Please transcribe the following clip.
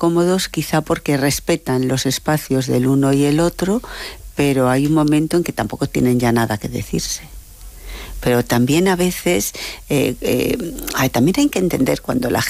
incómodos quizá porque respetan los espacios del uno y el otro, pero hay un momento en que tampoco tienen ya nada que decirse. Pero también a veces, también hay que entender cuando la